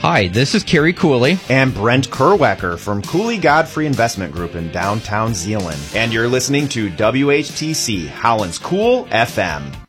Hi, this is Kerry Cooley. And Brent Kerwecker from Cooley Godfrey Investment Group in downtown Zeeland. And you're listening to WHTC, Holland's Cool FM.